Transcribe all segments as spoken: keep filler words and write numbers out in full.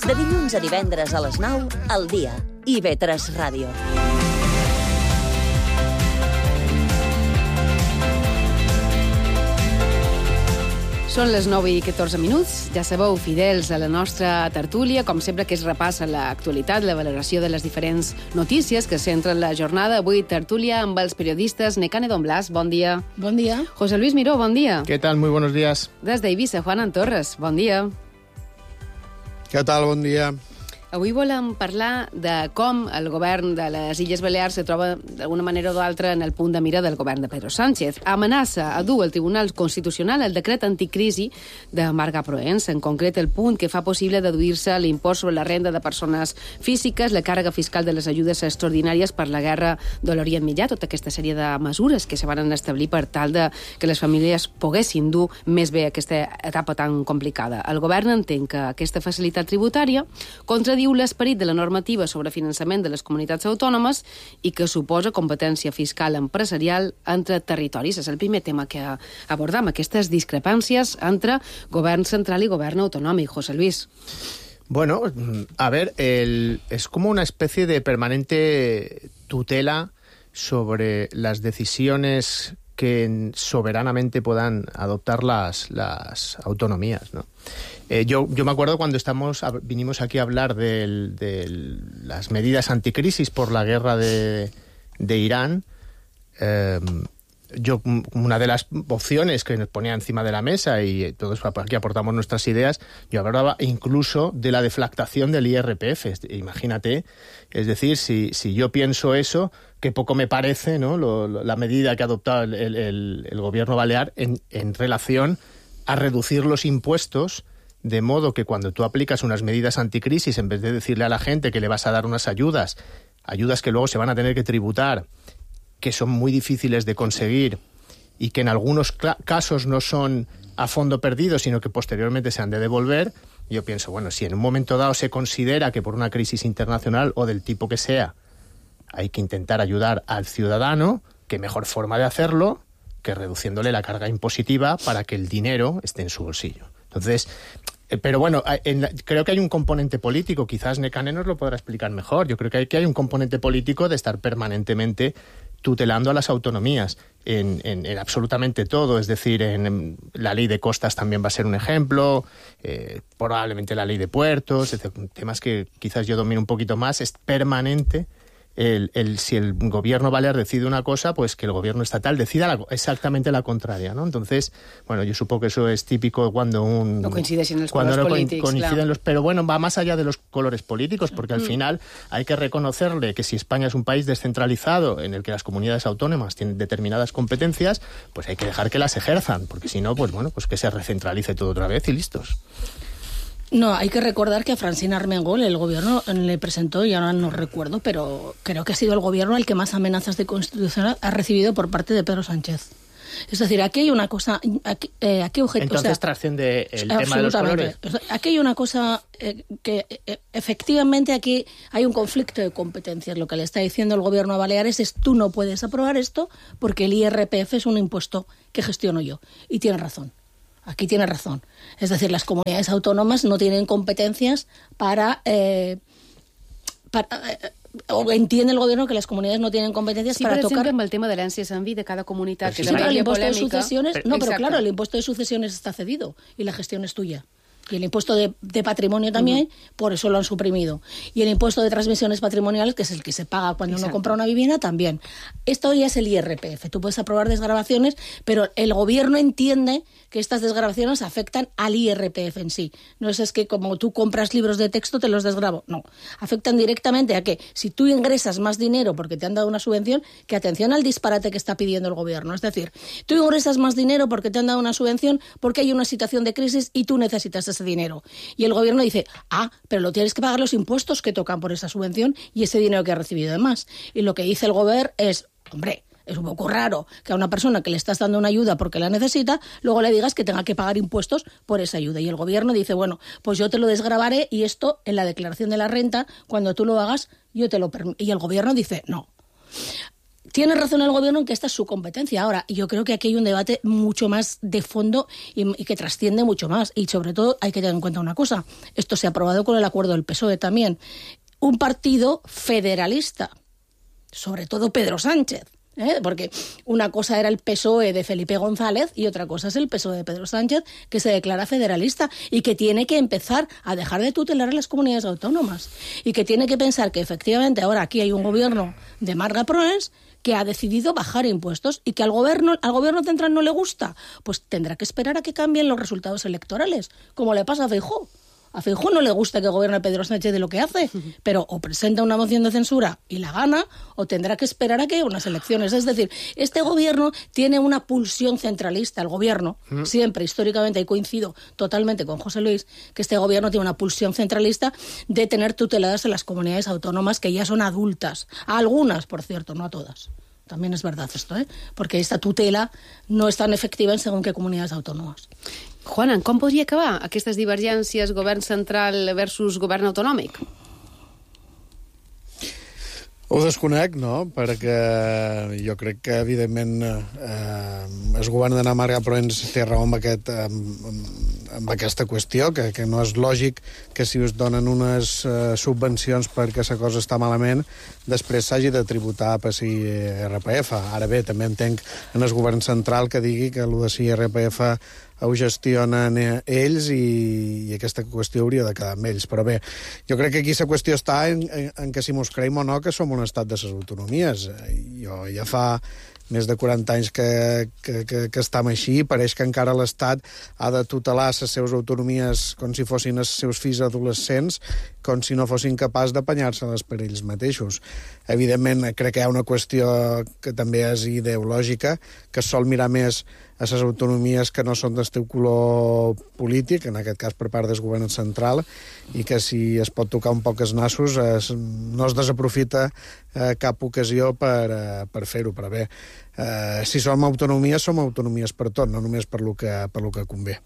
De dilluns a divendres a les nou, al dia. I ve tres Ràdio. Són les nou i catorze minuts. Ja sabeu, fidels a la nostra tertúlia, com sempre, que es repassa l'actualitat, la valoració de les diferents notícies que centren la jornada. Avui, tertúlia amb els periodistes Nekane Don Blas, bon dia. Bon dia. José Luis Miró, bon dia. ¿Qué tal? Muy buenos días. Desde Eivissa, Juan Antorres, bon dia. Què tal? Bon dia. Avui volem parlar de com el govern de les Illes Balears se troba d'alguna manera o d'altra en el punt de mira del govern de Pedro Sánchez. Amenaça a dur al Tribunal Constitucional el decret anticrisi de Marga Proens, en concret el punt que fa possible deduir-se l'impost sobre la renda de persones físiques, la càrrega fiscal de les ajudes extraordinàries per la guerra de l'Orient Mitjà, tota aquesta sèrie de mesures que se van establir per tal de que les famílies poguessin dur més bé aquesta etapa tan complicada. El govern entén que aquesta facilitat tributària contradiu l'esperit de la normativa sobre finançament de les comunitats autònomes i que suposa competència fiscal empresarial entre territoris. És el primer tema que abordam, aquestes discrepàncies entre govern central y govern autonòmic. José Luis. Bueno, a ver, el, es como una especie de permanente tutela sobre las decisiones que soberanamente puedan adoptar las, las autonomías, ¿no? Eh, yo, yo me acuerdo cuando estamos vinimos aquí a hablar de, de las medidas anticrisis por la guerra de, de Irán. Eh, yo, una de las opciones que nos ponía encima de la mesa, y todos aquí aportamos nuestras ideas, yo hablaba incluso de la deflactación del I R P F. Imagínate, es decir, si, si yo pienso eso, que poco me parece, ¿no?, lo, lo, la medida que ha adoptado el, el, el gobierno balear en, en relación a reducir los impuestos, de modo que cuando tú aplicas unas medidas anticrisis, en vez de decirle a la gente que le vas a dar unas ayudas, ayudas que luego se van a tener que tributar, que son muy difíciles de conseguir y que en algunos casos no son a fondo perdido, sino que posteriormente se han de devolver, yo pienso, bueno, si en un momento dado se considera que por una crisis internacional o del tipo que sea hay que intentar ayudar al ciudadano, qué mejor forma de hacerlo que reduciéndole la carga impositiva para que el dinero esté en su bolsillo. Entonces, eh, pero bueno, en la, creo que hay un componente político, quizás Nekane nos lo podrá explicar mejor. Yo creo que hay, que hay un componente político de estar permanentemente tutelando a las autonomías en, en, en absolutamente todo, es decir, en, en la ley de costas también va a ser un ejemplo, eh, probablemente la ley de puertos, es decir, temas que quizás yo domino un poquito más, es permanente. El, el, si el gobierno balear decide una cosa, pues que el gobierno estatal decida la, exactamente la contraria, ¿no? Entonces, bueno, yo supongo que eso es típico cuando un... No coinciden los cuando colores no políticos, coinciden claro. los, pero bueno, va más allá de los colores políticos, porque al mm. final hay que reconocerle que si España es un país descentralizado en el que las comunidades autónomas tienen determinadas competencias, pues hay que dejar que las ejerzan, porque si no, pues bueno, pues que se recentralice todo otra vez y listos. No, hay que recordar que a Francina Armengol el gobierno le presentó, y ahora no recuerdo, pero creo que ha sido el gobierno el que más amenazas de constitucional ha recibido por parte de Pedro Sánchez. Es decir, aquí hay una cosa... Aquí, eh, aquí obje- Entonces o sea, trasciende el tema de los colores. Aquí hay una cosa eh, que eh, efectivamente aquí hay un conflicto de competencias. Lo que le está diciendo el gobierno a Baleares es tú no puedes aprobar esto porque el I R P F es un impuesto que gestiono yo. Y tiene razón. Aquí tiene razón. Es decir, las comunidades autónomas no tienen competencias para... Eh, para eh, o entiende el gobierno que las comunidades no tienen competencias sí, para per tocar... exemple, amb el tema d'herències en vida de cada comunitat, Sí, que pero és el impuesto polèmica. de sucesiones... Pero, no, pero exacto. claro, el impuesto de sucesiones está cedido y la gestión es tuya. Y el impuesto de, de patrimonio también, uh-huh. por eso lo han suprimido. Y el impuesto de transmisiones patrimoniales, que es el que se paga cuando Exacto. uno compra una vivienda, también. Esto ya es el I R P F. Tú puedes aprobar desgravaciones, pero el gobierno entiende que estas desgravaciones afectan al I R P F en sí. No es, es que como tú compras libros de texto te los desgravo. No. Afectan directamente a que si tú ingresas más dinero porque te han dado una subvención, que atención al disparate que está pidiendo el gobierno. Es decir, tú ingresas más dinero porque te han dado una subvención porque hay una situación de crisis y tú necesitas ese dinero. Y el gobierno dice, ah, pero lo tienes que pagar los impuestos que tocan por esa subvención y ese dinero que ha recibido de más. Y lo que dice el gobierno es, hombre, es un poco raro que a una persona que le estás dando una ayuda porque la necesita, luego le digas que tenga que pagar impuestos por esa ayuda. Y el gobierno dice, bueno, pues yo te lo desgravaré y esto en la declaración de la renta, cuando tú lo hagas, yo te lo permito. Y el gobierno dice, no. tiene razón el gobierno en que esta es su competencia. Ahora, yo creo que aquí hay un debate mucho más de fondo y, y que trasciende mucho más. Y sobre todo hay que tener en cuenta una cosa. Esto se ha aprobado con el acuerdo del P S O E también. Un partido federalista, sobre todo Pedro Sánchez. ¿Eh? Porque una cosa era el P S O E de Felipe González y otra cosa es el P S O E de Pedro Sánchez, que se declara federalista y que tiene que empezar a dejar de tutelar a las comunidades autónomas y que tiene que pensar que efectivamente ahora aquí hay un gobierno de Marga Proens que ha decidido bajar impuestos y que al gobierno, al gobierno central no le gusta, pues tendrá que esperar a que cambien los resultados electorales, como le pasa a Feijóo. A Feijóo no le gusta que gobierne Pedro Sánchez de lo que hace, pero o presenta una moción de censura y la gana, o tendrá que esperar a que haya unas elecciones. Es decir, este gobierno tiene una pulsión centralista, el gobierno, mm. siempre, históricamente, y coincido totalmente con José Luis, que este gobierno tiene una pulsión centralista de tener tuteladas a las comunidades autónomas que ya son adultas. A algunas, por cierto, no a todas. También es verdad esto, ¿eh? Porque esta tutela no es tan efectiva en según qué comunidades autónomas. Juana, com podria acabar aquestes divergències govern central versus govern autonòmic? Ho desconec, no?, perquè jo crec que, evidentment, eh, el govern de Marga Proens té raó amb, aquest, amb, amb aquesta qüestió, que, que no és lògic que si us donen unes eh, subvencions perquè la cosa està malament, després s'hagi de tributar per si R P F. Ara bé, també entenc en el govern central que digui que el de si R P F ho gestionen ells i, i aquesta qüestió hauria de quedar amb ells. Però bé, jo crec que aquí la qüestió està en, en, en que si mos creiem o no que som un estat de les autonomies. Jo ja fa més de quaranta anys que, que, que, que estem així, pareix que encara l'Estat ha de tutelar les seves autonomies com si fossin els seus fills adolescents, com si no fossin capaços d'apanyar-se-les per ells mateixos. Evidentment, crec que hi ha una qüestió que també és ideològica, que es sol mirar més a les autonomies que no són del teu color polític, en aquest cas per part del govern central, i que si es pot tocar un poc els nassos es, no es desaprofita eh, cap ocasió per, eh, per fer-ho. Però bé, eh, si som autonomies, som autonomies per tot, no només per lo que, per lo que convé.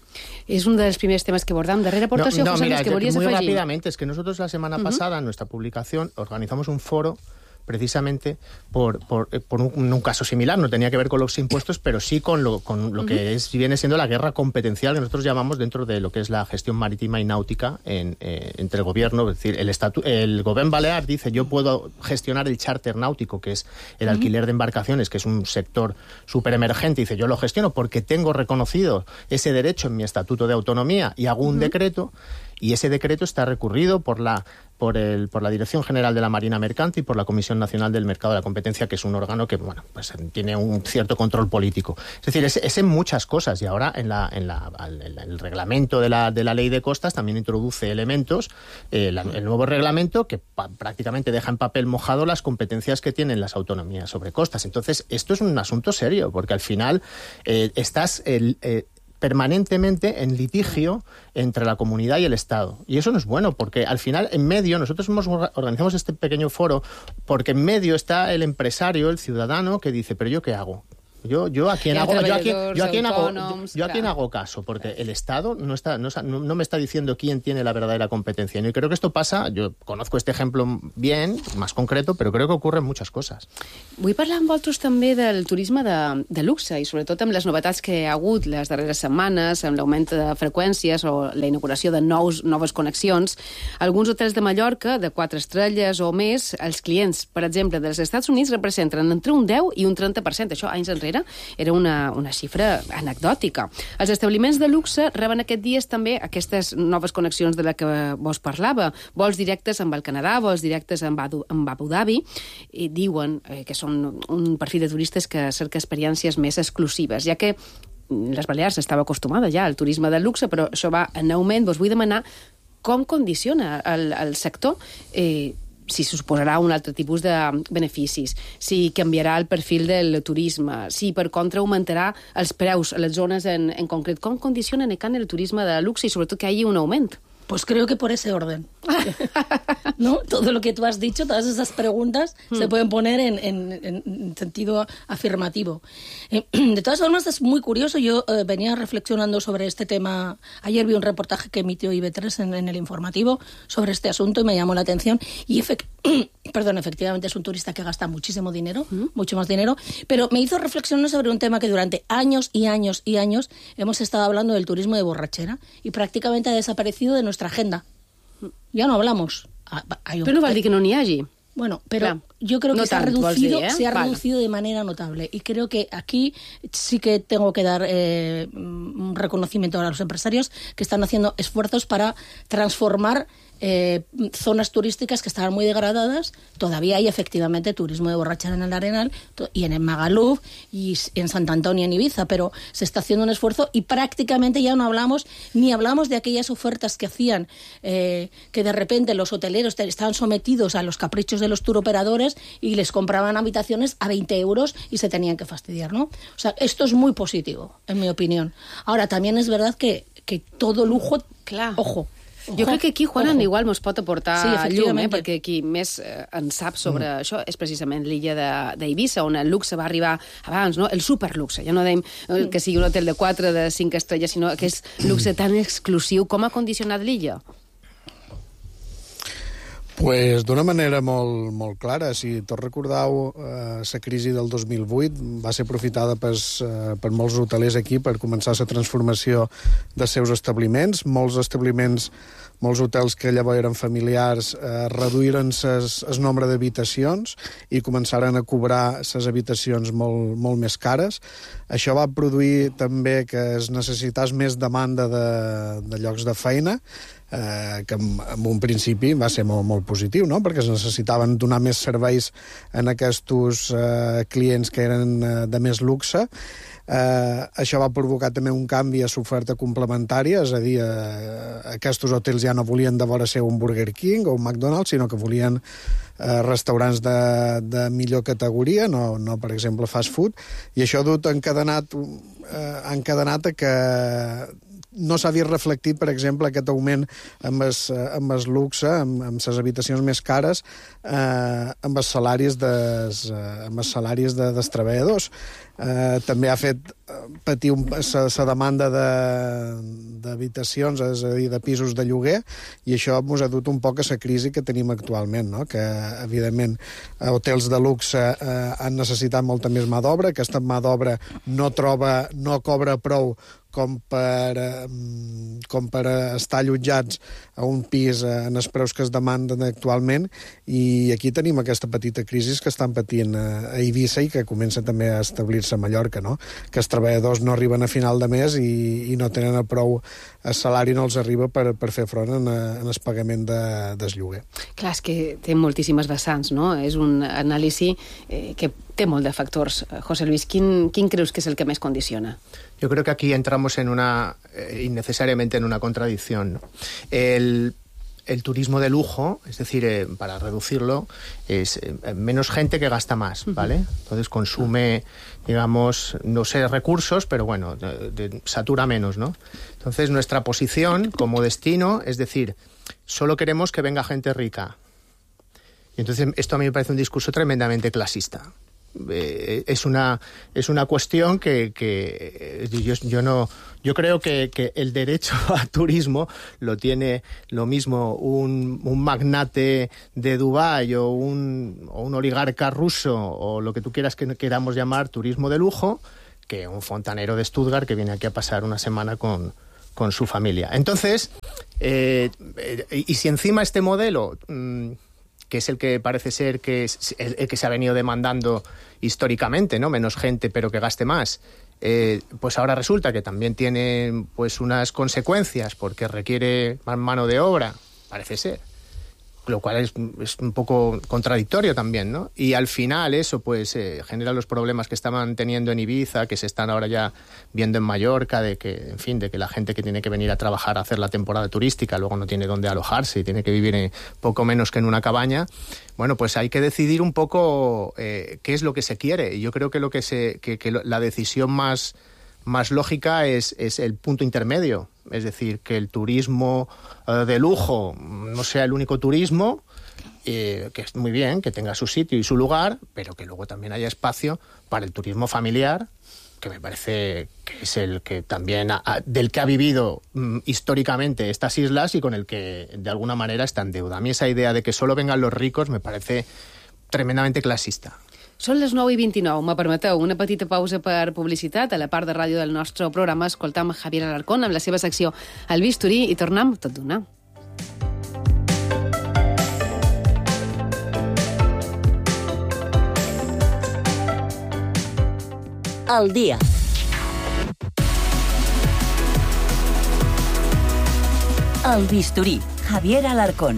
Es uno de los primeros temas que abordamos. Darrera aportación, no, no, José mira, Luis, que volvías a muy afegir. rápidamente, es que nosotros la semana uh-huh. pasada, en nuestra publicación, organizamos un foro precisamente por, por, por un, un caso similar, no tenía que ver con los impuestos, pero sí con lo, con lo uh-huh. que es, viene siendo la guerra competencial que nosotros llamamos dentro de lo que es la gestión marítima y náutica en, eh, entre el gobierno. Es decir, el, estatu el gobierno balear dice yo puedo gestionar el charter náutico, que es el uh-huh. alquiler de embarcaciones, que es un sector súper emergente, dice yo lo gestiono porque tengo reconocido ese derecho en mi estatuto de autonomía y hago un uh-huh. decreto, y ese decreto está recurrido por la por el por la Dirección General de la Marina Mercante y por la Comisión Nacional del Mercado de la Competencia, que es un órgano que bueno pues tiene un cierto control político. Es decir, es, es en muchas cosas, y ahora en la en la el, el reglamento de la de la Ley de Costas también introduce elementos, eh, la, el nuevo reglamento que pa, prácticamente deja en papel mojado las competencias que tienen las autonomías sobre costas. Entonces, esto es un asunto serio, porque al final eh, estás el, eh, permanentemente en litigio entre la comunidad y el Estado. Y eso no es bueno, porque al final, en medio, nosotros hemos, organizamos este pequeño foro porque en medio está el empresario, el ciudadano, que dice, ¿pero yo qué hago? Yo, yo a quién hago, yo a quién, yo a quién hago, yo, yo a quién hago caso, porque el Estado no está, no, no me está diciendo quién tiene la verdadera competencia. Y creo que esto pasa, yo conozco este ejemplo bien, más concreto, pero creo que ocurre en muchas cosas. Vull parlar amb vosaltres també del turisme de, de luxe, i sobretot amb les novetats que hi ha hagut les darreres setmanes, amb l'augment de freqüències o la inauguració de nous, noves connexions. Alguns hotels de Mallorca, de quatre estrelles o més, els clients, per exemple, dels Estats Units representen entre un deu i un trenta per cent. Això, anys enrere, era una, una xifra anecdòtica. Els establiments de luxe reben aquests dies també aquestes noves connexions de la que vos parlava, vols directes amb el Canadà, vols directes amb Abu, amb Abu Dhabi, i diuen eh, que són un perfil de turistes que cerca experiències més exclusives, ja que les Balears estava acostumada ja al turisme de luxe, però això va en augment. Vos vull demanar com condiciona el, el sector, eh, si suposarà un altre tipus de beneficis, si canviarà el perfil del turisme, si per contra augmentarà els preus a les zones en, en concret. Com condiciona el turisme de luxe i sobretot que hi hagi un augment? Pues creo que por ese orden. ¿no? Todo lo que tú has dicho, todas esas preguntas mm. se pueden poner en, en, en sentido afirmativo. Eh, de todas formas, es muy curioso. Yo eh, venía reflexionando sobre este tema. Ayer vi un reportaje que emitió I B tres en, en el informativo sobre este asunto y me llamó la atención. Y efect- perdón, efectivamente es un turista que gasta muchísimo dinero, mm. mucho más dinero, pero me hizo reflexionar sobre un tema que durante años y años y años hemos estado hablando del turismo de borrachera y prácticamente ha desaparecido de nuestra agenda. Ya no hablamos. Hay un... Però no vol dir que no n'hi hagi. Bueno, pero Clar. yo creo que no se, ha tant, reducido, dir, eh? se ha vale. reducido de manera notable. Y creo que aquí sí que tengo que dar eh, un reconocimiento a los empresarios que están haciendo esfuerzos para transformar eh, zonas turísticas que estaban muy degradadas. Todavía hay efectivamente turismo de borrachera en el Arenal y en el Magaluf y en Sant Antoni, en Ibiza, pero se está haciendo un esfuerzo y prácticamente ya no hablamos, ni hablamos de aquellas ofertas que hacían, eh, que de repente los hoteleros estaban sometidos a los caprichos de los turoperadores y les compraban habitaciones a veinte euros y se tenían que fastidiar, ¿no? O sea, esto es muy positivo, en mi opinión. Ahora, también es verdad que, que todo lujo, Clar. ojo, Jo crec que aquí, Juan, ojo. igual mos pot aportar Sí, llum, eh? Perquè qui més eh, en sap sobre mm. això és precisament l'illa d'Eivissa, on el luxe va arribar abans, no? El superluxe. Ja no dèiem eh, que sigui un hotel de quatre, de cinc estrelles, sinó que és luxe tan exclusiu. Com ha condicionat l'illa? Pues d'una manera molt, molt clara. Si tots recordeu, eh, la crisi del dos mil vuit va ser aprofitada per, eh, per molts hotelers aquí per començar la transformació dels seus establiments. Molts establiments, molts hotels que llavors eren familiars, eh, reduïren el nombre d'habitacions i començaren a cobrar les habitacions molt, molt més cares. Això va produir també que es necessités més demanda de, de llocs de feina, eh, que en, en un principi va ser molt, molt positiu, no? Perquè es necessitaven donar més serveis en aquests eh, clients que eren eh, de més luxe. Eh, això va provocar també un canvi a l'oferta complementària, és a dir, eh, aquests hotels ja no volien de vora ser un Burger King o un McDonald's, sinó que volien eh, restaurants de, de millor categoria, no, no per exemple fast food, i això ha dut encadenat, eh, encadenat a que no s'ha vist reflectit, per exemple, aquest augment amb el, amb el luxe, amb, amb les habitacions més cares, eh, amb els salaris des, eh, amb els salaris de, dels treballadors. Eh, també ha fet patir la demanda d'habitacions, és a dir, de pisos de lloguer, i això ens ha dut un poc a la crisi que tenim actualment, no? Que, evidentment, hotels de luxe eh, han necessitat molta més mà d'obra, aquesta mà d'obra no troba, no cobra prou com per, eh, com per estar allotjats a un pis eh, en els preus que es demanden actualment, i aquí tenim aquesta petita crisi que estan patint a, a Eivissa i que comença també a establir-se a Mallorca, no? Que els treballadors no arriben a final de mes i, i no tenen a prou, el salari no els arriba per, per fer front en, en el pagament de, del lloguer. Clar, és que té moltíssimes vessants, no? És un anàlisi eh, que té molt de factors. José Luis, quin, quin creus que és el que més condiciona? Yo creo que aquí entramos en una, eh, innecesariamente en una contradicción, ¿no? El, el turismo de lujo, es decir, eh, para reducirlo, es eh, menos gente que gasta más, ¿vale? Entonces consume, digamos, no sé, recursos, pero bueno, de, de, satura menos, ¿no? Entonces nuestra posición como destino es decir, solo queremos que venga gente rica. Y entonces esto a mí me parece un discurso tremendamente clasista. Eh, es una es una cuestión que, que yo, yo no yo creo que, que el derecho a turismo lo tiene lo mismo un, un magnate de Dubái o un, o un oligarca ruso o lo que tú quieras que queramos llamar turismo de lujo, que un fontanero de Stuttgart que viene aquí a pasar una semana con, con su familia. Entonces, eh, eh, y si encima este modelo mmm, que es el que parece ser que es el, el que se ha venido demandando históricamente, ¿no? Menos gente, pero que gaste más. Eh, pues ahora resulta que también tiene pues unas consecuencias porque requiere más mano de obra, parece ser. Lo cual es, es un poco contradictorio también, ¿no? Y al final eso pues eh, genera los problemas que estaban teniendo en Ibiza, que se están ahora ya viendo en Mallorca, de que, en fin, de que la gente que tiene que venir a trabajar a hacer la temporada turística luego no tiene dónde alojarse y tiene que vivir en poco menos que en una cabaña. Bueno, pues hay que decidir un poco eh, qué es lo que se quiere. Y yo creo que lo que se que, que la decisión más más lógica es, es el punto intermedio. Es decir, que el turismo eh, de lujo no sea el único turismo, eh, que es muy bien, que tenga su sitio y su lugar, pero que luego también haya espacio para el turismo familiar, que me parece que es el que también ha, del que ha vivido mm, históricamente estas islas y con el que de alguna manera está en deuda. A mí esa idea de que solo vengan los ricos me parece tremendamente clasista. Són les nou i vint-i-nou. Me permeteu una petita pausa per publicitat. A la part de ràdio del nostre programa escoltam Javier Alarcón amb la seva secció El Bisturí i tornem tot d'una. El dia. El Bisturí, Javier Alarcón.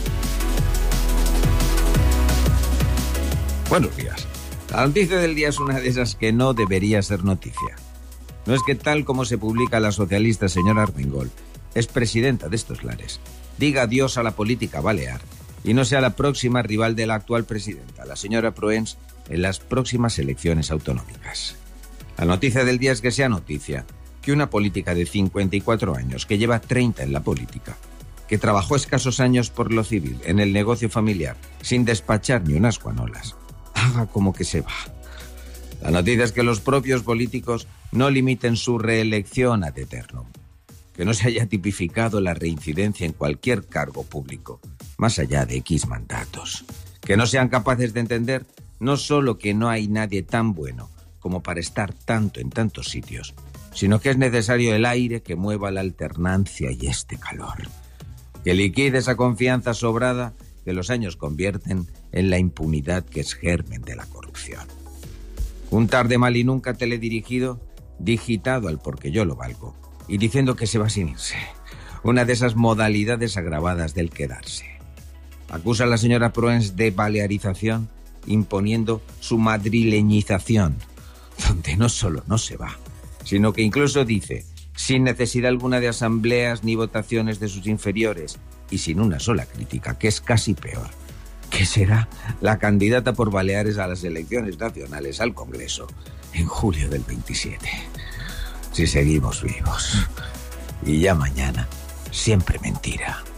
Buenos días. La noticia del día es una de esas que no debería ser noticia. No es que tal como se publica la socialista señora Armengol, es presidenta de estos lares, diga adiós a la política balear y no sea la próxima rival de la actual presidenta, la señora Proens, en las próximas elecciones autonómicas. La noticia del día es que sea noticia que una política de cincuenta y cuatro años, que lleva treinta en la política, que trabajó escasos años por lo civil en el negocio familiar, sin despachar ni unas guanolas, haga como que se va. La noticia es que los propios políticos no limiten su reelección ad eternum, que no se haya tipificado la reincidencia en cualquier cargo público, más allá de X mandatos, que no sean capaces de entender no solo que no hay nadie tan bueno como para estar tanto en tantos sitios, sino que es necesario el aire que mueva la alternancia y este calor, que liquide esa confianza sobrada que los años convierten en la impunidad que es germen de la corrupción. Un tarde mal y nunca teledirigido, digitado al porque yo lo valgo, y diciendo que se va sin irse. Una de esas modalidades agravadas del quedarse. Acusa a la señora Proens de balearización, imponiendo su madrileñización, donde no solo no se va, sino que incluso dice, sin necesidad alguna de asambleas ni votaciones de sus inferiores, y sin una sola crítica, que es casi peor, que será la candidata por Baleares a las elecciones nacionales al Congreso en julio del veintisiete. Si seguimos vivos. Y ya mañana, siempre mentira.